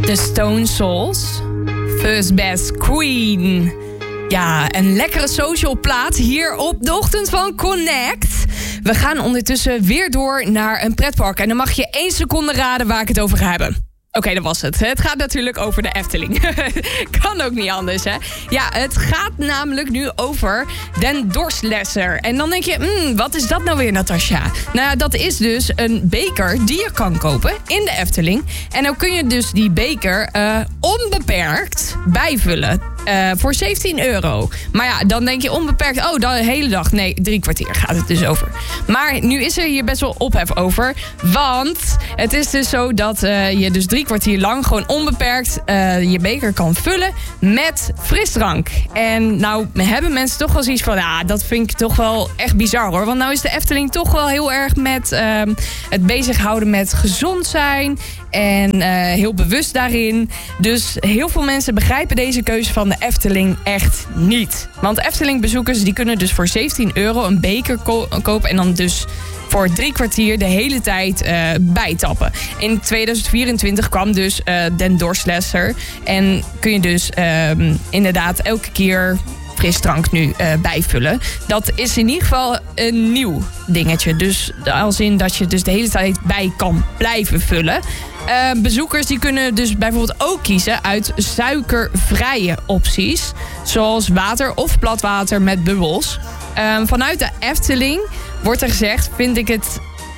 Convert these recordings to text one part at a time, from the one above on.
The Stone Souls. First Best Queen. Ja, een lekkere social plaat hier op de ochtend van Connect. We gaan ondertussen weer door naar een pretpark. En dan mag je 1 seconde raden waar ik het over ga hebben. Oké, dat was het. Het gaat natuurlijk over de Efteling. Kan ook niet anders, hè? Ja, het gaat namelijk nu over Den Dorstlesser. En dan denk je, wat is dat nou weer, Natasja? Nou ja, dat is dus een beker die je kan kopen in de Efteling. En dan kun je dus die beker onbeperkt bijvullen. Voor €17. Maar ja, dan denk je onbeperkt, dan de hele dag. Nee, 3 kwartier gaat het dus over. Maar nu is er hier best wel ophef over. Want het is dus zo dat je dus 3 kwartier lang gewoon onbeperkt je beker kan vullen met frisdrank. En nou hebben mensen toch wel zoiets van, dat vind ik toch wel echt bizar, hoor. Want nou is de Efteling toch wel heel erg met het bezighouden met gezond zijn. En heel bewust daarin. Dus heel veel mensen begrijpen deze keuze van de Efteling echt niet. Want Efteling-bezoekers die kunnen dus voor €17 een beker kopen. En dan dus voor 3 kwartier de hele tijd bijtappen. In 2024 kwam dus Den Dorstlesser. En kun je dus inderdaad elke keer frisdrank nu bijvullen. Dat is in ieder geval een nieuw dingetje. Dus als in dat je dus de hele tijd bij kan blijven vullen. Bezoekers die kunnen dus bijvoorbeeld ook kiezen uit suikervrije opties. Zoals water of platwater met bubbels. Vanuit de Efteling wordt er gezegd, vind ik het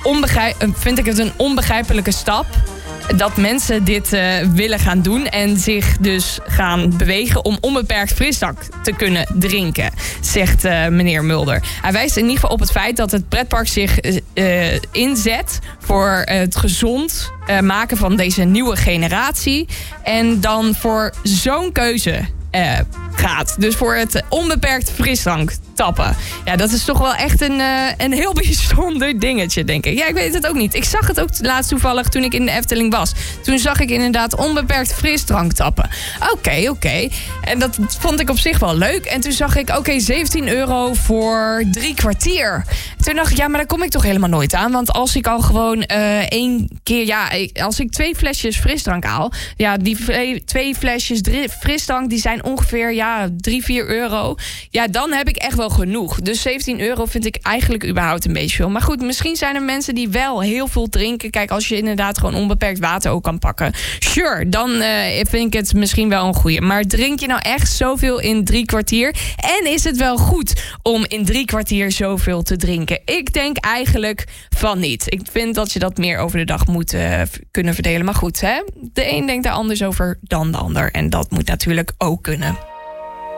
een onbegrijpelijke stap dat mensen dit willen gaan doen en zich dus gaan bewegen om onbeperkt frisdrank te kunnen drinken, zegt meneer Mulder. Hij wijst in ieder geval op het feit dat het pretpark zich inzet voor het gezond maken van deze nieuwe generatie en dan voor zo'n keuze gaat. Dus voor het onbeperkt frisdrank tappen. Ja, dat is toch wel echt een heel bijzonder dingetje, denk ik. Ja, ik weet het ook niet. Ik zag het ook laatst toevallig toen ik in de Efteling was. Toen zag ik inderdaad onbeperkt frisdrank tappen. Oké. En dat vond ik op zich wel leuk. En toen zag ik, €17 voor 3 kwartier. Toen dacht ik, maar daar kom ik toch helemaal nooit aan. Want als ik al gewoon 1 keer... als ik 2 flesjes frisdrank haal... Ja, die 2 flesjes frisdrank, die zijn ongeveer €3-4. Ja, dan heb ik echt wel genoeg. Dus €17 vind ik eigenlijk überhaupt een beetje veel. Maar goed, misschien zijn er mensen die wel heel veel drinken. Kijk, als je inderdaad gewoon onbeperkt water ook kan pakken. Sure, dan vind ik het misschien wel een goeie. Maar drink je nou echt zoveel in 3 kwartier? En is het wel goed om in 3 kwartier zoveel te drinken? Ik denk eigenlijk van niet. Ik vind dat je dat meer over de dag moet kunnen verdelen. Maar goed, hè? De een denkt daar anders over dan de ander. En dat moet natuurlijk ook kunnen.